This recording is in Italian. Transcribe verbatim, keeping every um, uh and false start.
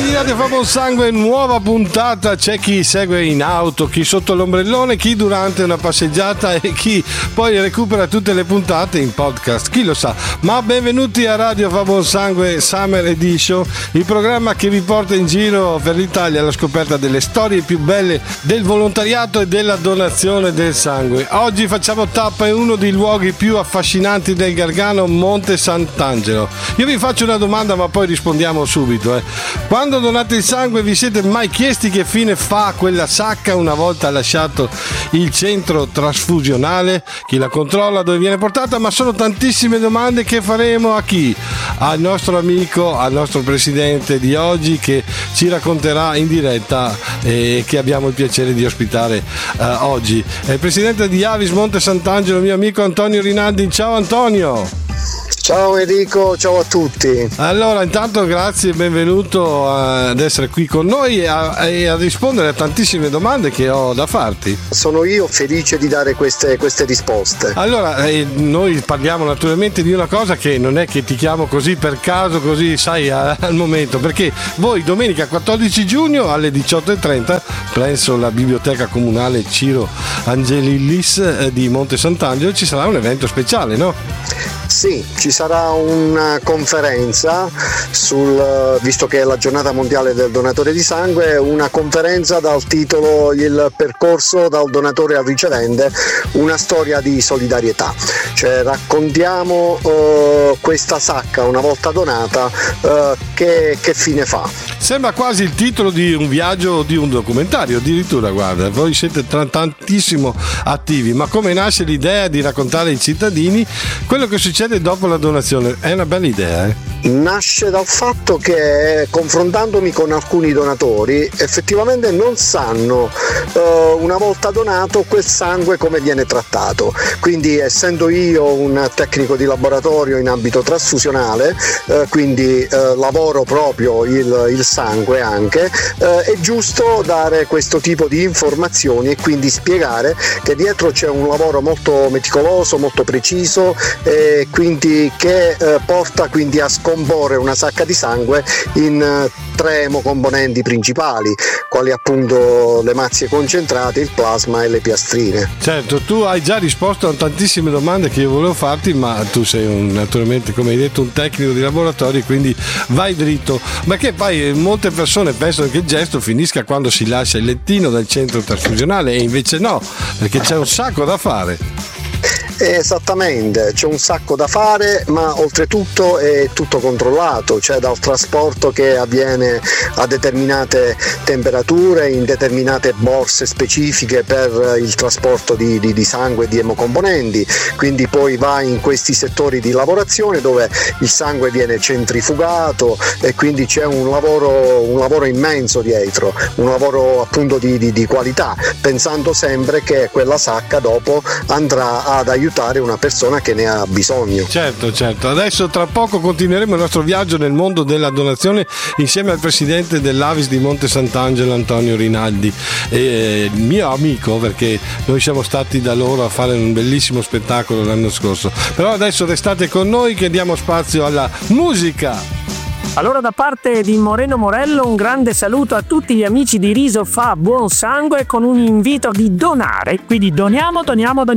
di Radio Fa Buon Sangue, nuova puntata. C'è chi segue in auto, chi sotto l'ombrellone, chi durante una passeggiata e chi poi recupera tutte le puntate in podcast, chi lo sa. Ma benvenuti a Radio Fa Buon Sangue Summer Edition, il programma che vi porta in giro per l'Italia alla scoperta delle storie più belle del volontariato e della donazione del sangue. Oggi facciamo tappa in uno dei luoghi più affascinanti del Gargano, Monte Sant'Angelo. Io vi faccio una domanda ma poi rispondiamo subito. Eh. Quando donate il sangue vi siete mai chiesti che fine fa quella sacca una volta lasciato il centro trasfusionale? Chi la controlla, dove viene portata? Ma sono tantissime domande che faremo a chi? Al nostro amico, al nostro presidente di oggi che ci racconterà in diretta e che abbiamo il piacere di ospitare uh, oggi. È il presidente di Avis Monte Sant'Angelo, mio amico Antonio Rinaldi. Ciao Antonio! Ciao Enrico, ciao a tutti. Allora, intanto grazie e benvenuto ad essere qui con noi e a, e a rispondere a tantissime domande che ho da farti. Sono io felice di dare queste, queste risposte. Allora, eh, noi parliamo naturalmente di una cosa che non è che ti chiamo così per caso, così sai a, al momento, perché voi domenica quattordici giugno alle diciotto e trenta presso la biblioteca comunale Ciro Angelillis eh, di Monte Sant'Angelo ci sarà un evento speciale, no? Sì, ci sarà una conferenza sul, visto che è la giornata mondiale del donatore di sangue, una conferenza dal titolo Il percorso dal donatore al ricevente, una storia di solidarietà. Cioè raccontiamo uh, questa sacca una volta donata, uh, che, che fine fa. Sembra quasi il titolo di un viaggio o di un documentario, addirittura, guarda, voi siete tra- tantissimo attivi, ma come nasce l'idea di raccontare ai cittadini quello che succede dopo la donazione? È una bella idea, eh? Nasce dal fatto che, confrontandomi con alcuni donatori, effettivamente non sanno uh, una volta donato quel sangue come viene trattato. Quindi, essendo io un tecnico di laboratorio in ambito trasfusionale, uh, quindi uh, lavoro proprio il, il sangue anche, uh, è giusto dare questo tipo di informazioni e quindi spiegare che dietro c'è un lavoro molto meticoloso, molto preciso, e quindi che uh, porta quindi a scomporre una sacca di sangue in uh, tre emocomponenti principali, quali appunto le mazie concentrate, il plasma e le piastrine. Certo, tu hai già risposto a tantissime domande che io volevo farti, ma tu sei un, naturalmente, come hai detto, un tecnico di laboratorio, quindi vai dritto. Ma che poi molte persone pensano che il gesto finisca quando si lascia il lettino del centro trasfusionale e invece no, perché c'è un sacco da fare. Esattamente, c'è un sacco da fare, ma oltretutto è tutto controllato, cioè dal trasporto che avviene a determinate temperature, in determinate borse specifiche per il trasporto di, di, di sangue e di emocomponenti, quindi poi va in questi settori di lavorazione dove il sangue viene centrifugato e quindi c'è un lavoro, un lavoro immenso dietro, un lavoro appunto di, di, di qualità, pensando sempre che quella sacca dopo andrà ad aiutare una persona che ne ha bisogno. Certo, certo. Adesso tra poco continueremo il nostro viaggio nel mondo della donazione insieme al presidente dell'Avis di Monte Sant'Angelo, Antonio Rinaldi, e mio amico, perché noi siamo stati da loro a fare un bellissimo spettacolo l'anno scorso. Però adesso restate con noi che diamo spazio alla musica. Allora, da parte di Moreno Morello, un grande saluto a tutti gli amici di Riso Fa Buon Sangue con un invito di donare. Quindi doniamo, doniamo, doniamo.